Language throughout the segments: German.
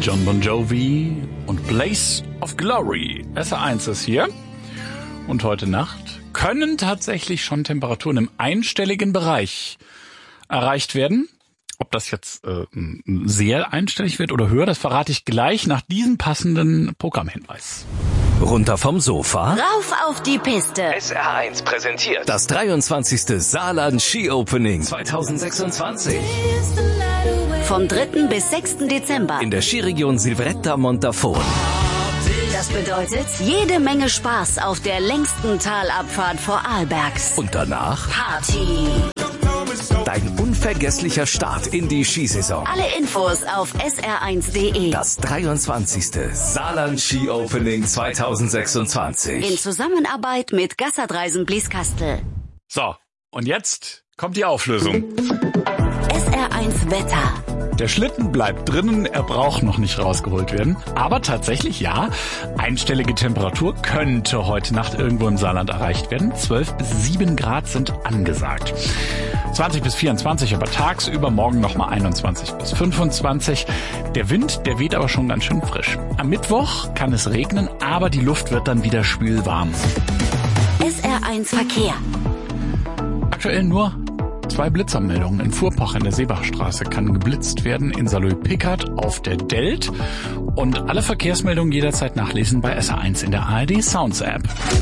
John Bon Jovi und Blaze of Glory. SR1 ist hier. Und heute Nacht können tatsächlich schon Temperaturen im einstelligen Bereich erreicht werden. Ob das jetzt sehr einstellig wird oder höher, das verrate ich gleich nach diesem passenden Programmhinweis. Runter vom Sofa. Rauf auf die Piste. SR1 präsentiert das 23. Saarland Ski Opening 2026. Vom 3. bis 6. Dezember. In der Skiregion Silvretta Montafon. Das bedeutet jede Menge Spaß auf der längsten Talabfahrt vor Arlbergs. Und danach Party. dein unvergesslicher Start in die Skisaison. Alle Infos auf sr1.de. Das 23. Saarland Ski Opening 2026. In Zusammenarbeit mit Gassertreisen Blieskastel. So, und jetzt kommt die Auflösung. SR1 Wetter. Der Schlitten bleibt drinnen, er braucht noch nicht rausgeholt werden. Aber tatsächlich, ja, einstellige Temperatur könnte heute Nacht irgendwo im Saarland erreicht werden. 12 bis 7 Grad sind angesagt. 20 bis 24, aber tagsüber morgen nochmal 21 bis 25. Der Wind, der weht aber schon ganz schön frisch. Am Mittwoch kann es regnen, aber die Luft wird dann wieder schwülwarm. SR1 Verkehr. Aktuell nur 2 Blitzermeldungen. In Fuhrpach in der Seebachstraße kann geblitzt werden, in Saarlouis-Pickert auf der Delt. Und alle Verkehrsmeldungen jederzeit nachlesen bei SR1 in der ARD Sounds App.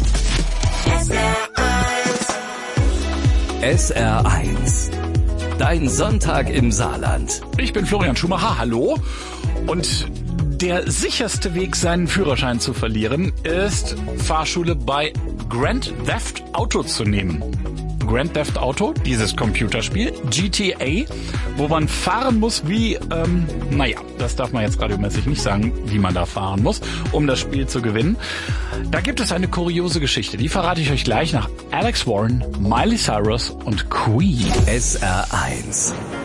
SR1. Dein Sonntag im Saarland. Ich bin Florian Schumacher, hallo. Und der sicherste Weg, seinen Führerschein zu verlieren, ist, Fahrschule bei Grand Theft Auto zu nehmen. Grand Theft Auto, dieses Computerspiel, GTA, wo man fahren muss wie, das darf man jetzt radiomäßig nicht sagen, wie man da fahren muss, um das Spiel zu gewinnen. Da gibt es eine kuriose Geschichte, die verrate ich euch gleich nach Alex Warren, Miley Cyrus und Queen. SR1.